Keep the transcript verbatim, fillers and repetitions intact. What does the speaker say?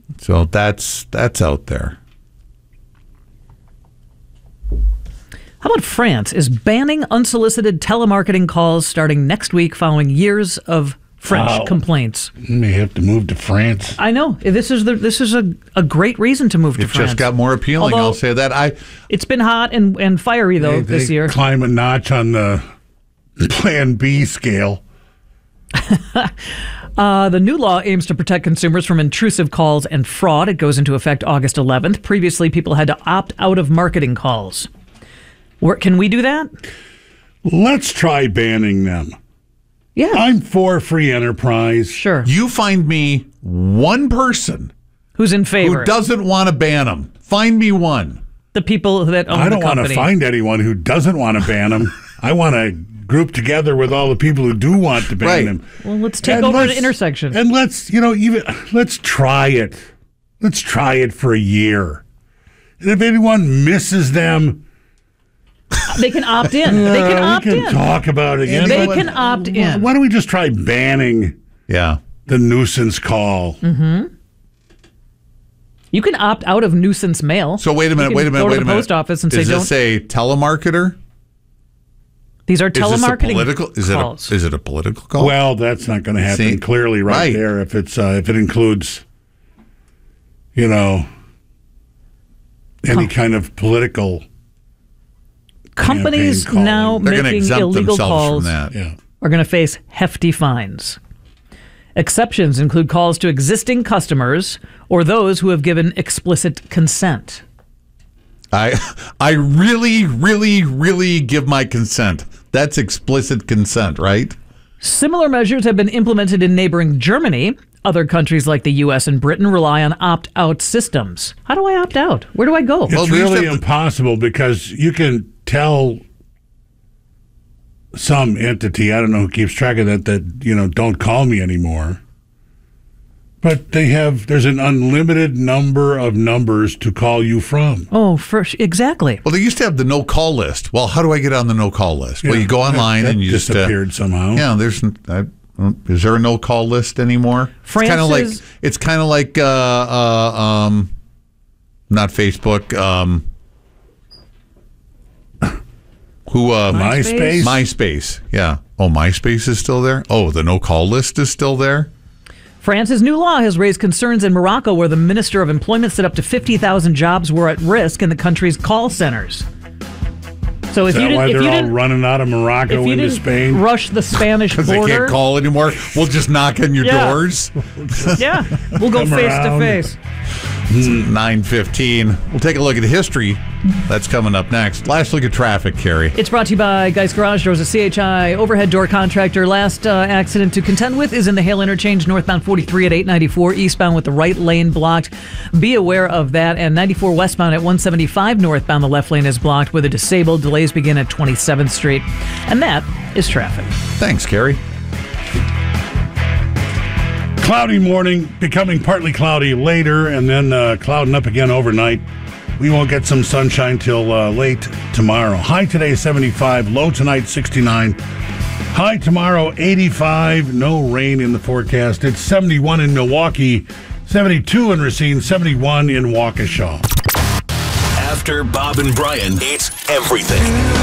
So that's that's out there. How about France is banning unsolicited telemarketing calls starting next week following years of French Wow. complaints? You may have to move to France. I know. This is the this is a, a great reason to move to It France. just got more appealing, Although, I'll say that. I It's been hot and, and fiery, though, They, this they year. climb a notch on the Plan B scale. Uh, the new law aims to protect consumers from intrusive calls and fraud. It goes into effect August eleventh. Previously, people had to opt out of marketing calls. Where, can we do that? Let's try banning them. Yeah. I'm for free enterprise. Sure. You find me one person Who's in favor? who doesn't want to ban them. Find me one. The people that own I don't the want company. to find anyone who doesn't want to ban them. I want to group together with all the people who do want to ban Right. them. Well, let's take And over let's- the intersection. And let's, you know, even let's try it. Let's try it for a year. And if anyone misses them, They can opt in. They can uh, opt we can in. talk about it again. They But can opt why- in. Why don't we just try banning Yeah. the nuisance call? Mm-hmm. You can opt out of nuisance mail. So wait a You minute, can wait a minute, go wait to a the minute. post office and Is say, this "Don't." a telemarketer? These are Is this a telemarketing political? Is it calls. a, is it a political call? Well, that's not going to happen See? clearly right, Right. there if it's uh, if it includes, you know, any Com- kind of political. Companies campaign calling. now They're going to making exempt illegal themselves calls from that. Yeah. are going to face hefty fines. Exceptions include calls to existing customers or those who have given explicit consent. I I really, really, really give my consent. That's explicit consent, right? Similar measures have been implemented in neighboring Germany. Other countries like the U S and Britain rely on opt-out systems. How do I opt out? Where do I go? It's Well, we used to really have to- impossible because you can tell some entity, I don't know who keeps track of that, that, you know, don't call me anymore. But they have, there's an unlimited number of numbers to call you from. Oh, for, exactly. Well, they used to have the no-call list. Well, how do I get on the no-call list? Well, Yeah, you go online that, that and you just... uh, disappeared somehow. Yeah, there's... I, is there a no-call list anymore? France it's kind of like... is- It's kind of like... Uh, uh, um, not Facebook. Um, who... Uh, MySpace? MySpace, yeah. Oh, MySpace is still there? Oh, the no-call list is still there? France's new law has raised concerns in Morocco, where the Minister of Employment said up to fifty thousand jobs were at risk in the country's call centers. So if Is you that didn't, why if they're you all didn't, running out of Morocco if you into didn't Spain? rush the Spanish Because they border, can't call anymore. We'll just knock on your Yeah. doors. yeah, we'll go Come face around. to face. nine fifteen. We'll take a look at history. That's coming up next. Last look at traffic, Carrie. It's brought to you by Geist Garage Doors, a C H I overhead door contractor. Last uh, accident to contend with is in the Hale Interchange, northbound forty-three at eight ninety-four, eastbound with the right lane blocked. Be aware of that. And ninety-four westbound at one seventy-five northbound, the left lane is blocked with a disabled. Delays begin at twenty-seventh Street. And that is traffic. Thanks, Carrie. Cloudy morning, becoming partly cloudy later, and then uh, clouding up again overnight. We won't get some sunshine till uh, late tomorrow. High today, seventy-five. Low tonight, sixty-nine. High tomorrow, eighty-five. No rain in the forecast. It's seventy-one in Milwaukee, seventy-two in Racine, seventy-one in Waukesha. After Bob and Brian, it's everything.